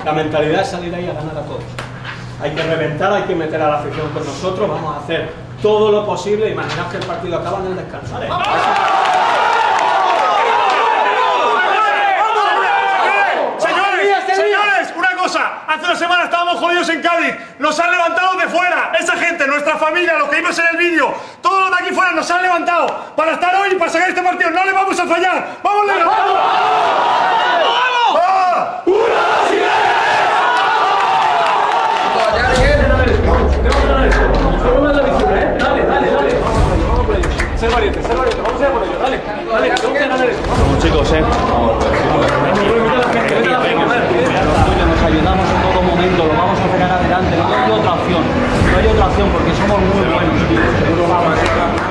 La mentalidad es salir ahí a ganar a todos. Hay que reventar, hay que meter a la afición con nosotros, vamos a hacer todo lo posible. Imaginaos que el partido acaba en el descanso. Señores, una cosa, hace una semana estábamos jodidos en Cádiz, nos han levantado de fuera, esa gente, nuestra familia, los que vimos en el vídeo, todos los de aquí fuera nos han levantado para estar hoy y para sacar este partido, no le vamos a fallar, ¡vamos, Leo! ¡Vamos! Ser valiente, vamos a ir por ello, dale, Vamos chicos, nos ayudamos en todo momento, lo vamos a sacar adelante, no hay otra opción porque somos muy buenos, tío.